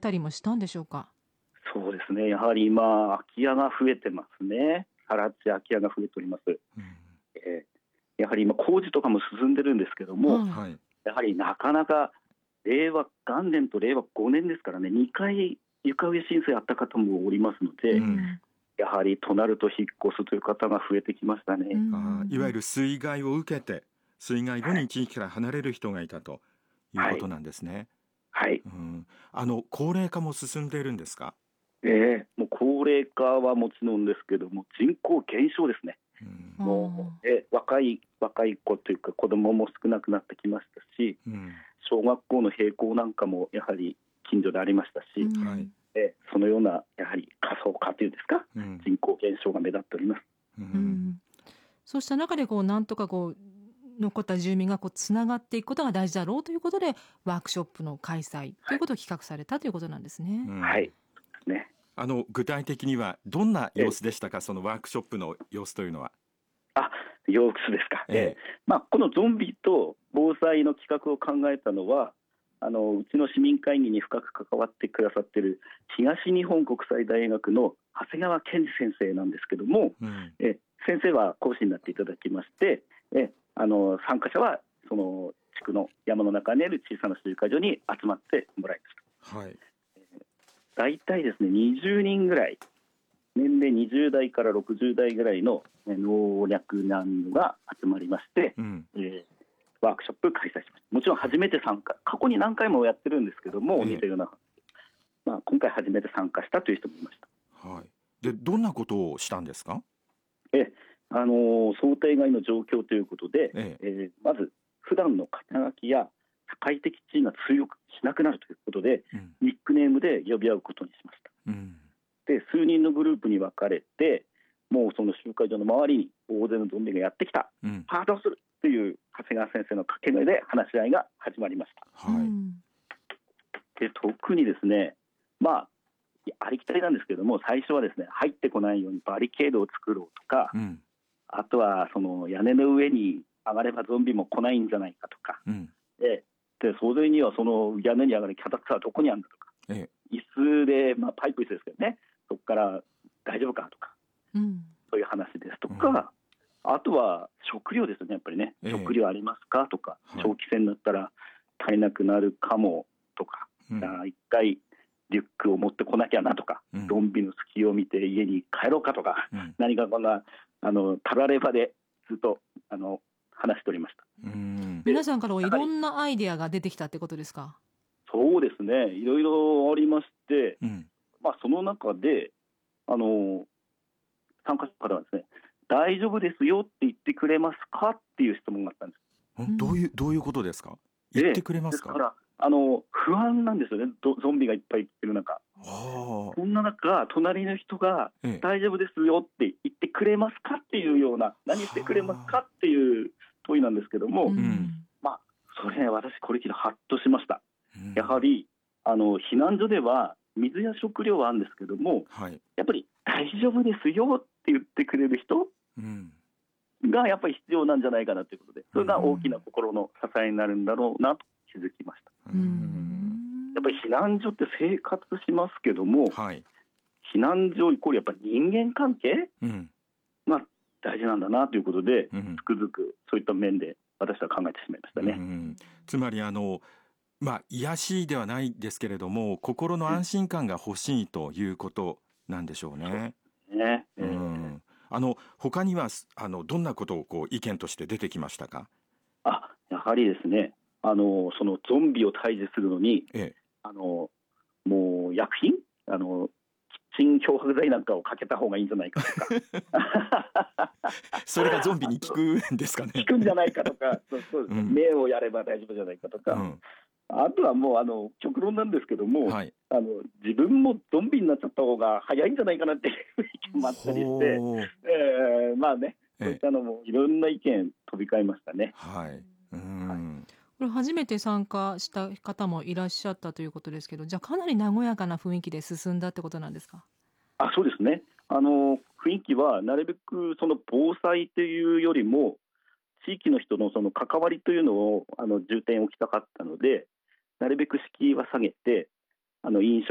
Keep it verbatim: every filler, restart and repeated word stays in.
たりもしたんでしょうか？ そうですね、やはり今空き家が増えてますね。更地空き家が増えております、うんえー、やはり今工事とかも進んでるんですけども、 はい、 やはりなかなか令和元年と令和ごねんですからね、にかい床上浸水あった方もおりますので、うん、やはりとなると引っ越すという方が増えてきましたね、うん、 あいわゆる水害を受けて水害後に地域から離れる人がいたということなんですね。 はい、はいうん、あの高齢化も進んでいるんですか？ えー、もう高齢化はもちろんですけども人口減少ですね、うん、もうえ若い若い子というか子どもも少なくなってきましたし、うん、小学校の閉校なんかもやはり近所でありましたし、うん、えそのようなやはり過疎化というんですか、うん、人口減少が目立っております、うんうん、そうした中でこうなんとかこう残った住民がこうつながっていくことが大事だろうということでワークショップの開催ということを企画されたということなんですね。 はい、うん、ね、 あの具体的にはどんな様子でしたか、そのワークショップの様子というのは。 あ、様子ですか、ええまあ、このゾンビと防災の企画を考えたのはあのうちの市民会議に深く関わってくださっている東日本国際大学の長谷川健二先生なんですけども、うん、え先生は講師になっていただきましてえあの参加者はその地区の山の中にある小さな集会所に集まってもらいました、はいえー、大体ですねにじゅうにんぐらい年齢にじゅう代からろくじゅう代ぐらいの老若男女が集まりまして、うんえー、ワークショップ開催しました。もちろん初めて参加、過去に何回もやってるんですけども、えー似たような、まあ、今回初めて参加したという人もいました、 はい、でどんなことをしたんですか？ えあのー、想定外の状況ということで、えーえー、まず普段の肩書きや社会的地位が通用しなくなるということで、うん、ニックネームで呼び合うことにしました、うんで数人のグループに分かれてもうその集会所の周りに大勢のゾンビがやってきた、うん、パートをするという長谷川先生の掛け声で話し合いが始まりました、はい、で特にですねまあありきたりなんですけども最初はですね入ってこないようにバリケードを作ろうとか、うん、あとはその屋根の上に上がればゾンビも来ないんじゃないかとか、うん、でで総勢にはその屋根に上がる脚立はどこにあるんだとか、ええ、椅子で、まあ、パイプ椅子ですけどねそこから大丈夫かとか、うん、そういう話ですとか、うん、あとは食料ですねやっぱりね、えー、食料ありますかとか、はい、長期戦だったら足りなくなるかもとか、うん、一回リュックを持ってこなきゃなとか、うん、ゾンビの隙を見て家に帰ろうかとか、うん、何かこんなあのたらればでずっとあの話しておりました。 うん、皆さんからいろんなアイデアが出てきたってことですか？ そうですねいろいろありまして、うんまあ、その中であの参加者からはですね大丈夫ですよって言ってくれますかっていう質問があったんです。 どういうどういうことですか？言ってくれますか？ ですからあの不安なんですよねゾンビがいっぱいいってる中、そんな中隣の人が大丈夫ですよって言ってくれますかっていうような何してくれますかっていう問いなんですけども、うんまあ、それ私これ聞いてハッとしました、うん、やはりあの避難所では水や食料はあるんですけども、はい、やっぱり大丈夫ですよって言ってくれる人がやっぱり必要なんじゃないかなということでそれが大きな心の支えになるんだろうなと気づきました、うん、やっぱり避難所って生活しますけども、はい、避難所イコールやっぱり人間関係が大事なんだなということで、うん、つくづくそういった面で私は考えてしまいましたね、うん、 つまりあのまあ、癒しではないですけれども心の安心感が欲しいということなんでしょうね。 そうね、 うん、あの他にはあのどんなことをこう意見として出てきましたか？ あやはりですねあのそのゾンビを退治するのに、ええ、あのもう薬品あのキッチン漂白剤なんかをかけた方がいいんじゃないかとかそれがゾンビに効くんですかね？ 効くんじゃないかとかそうそうです、うん、目をやれば大丈夫じゃないかとか、うんあとはもうあの極論なんですけども、はい、あの自分もゾンビになっちゃった方が早いんじゃないかなっていう意見もあったりして、えー、まあねそういったのもいろんな意見飛び交いましたね。 はい、うん、はい、 これ初めて参加した方もいらっしゃったということですけどじゃあかなり和やかな雰囲気で進んだってことなんですか？ あそうですねあの雰囲気はなるべくその防災というよりも地域の人のその関わりというのをあの重点を置きたかったのでなるべく敷居は下げてあの飲